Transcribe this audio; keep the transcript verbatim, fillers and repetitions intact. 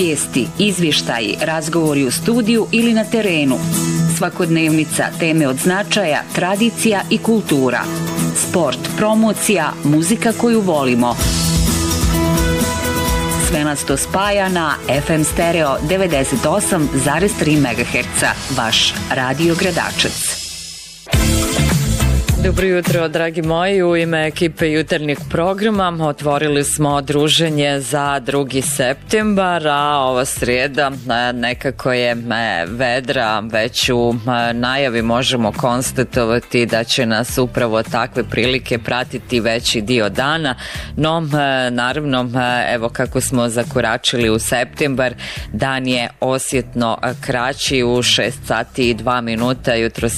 Vijesti, izvještaji, razgovori u studiju ili na terenu. Svakodnevnica, teme od značaja, tradicija i kultura. Sport, promocija, muzika koju volimo. Sve nas to spaja na F M Stereo devedeset osam zarez tri megaherca. Vaš Radio Gradačac. Dobro jutro, dragi moji, u ime ekipe jutarnjeg programa otvorili smo druženje za drugi septembar, a ova srijeda nekako je vedra, već u najavi možemo konstatovati da će nas upravo takve prilike pratiti veći dio dana, no naravno evo kako smo zakoračili u septembar, dan je osjetno kraći, u šest sati i dva minuta jutros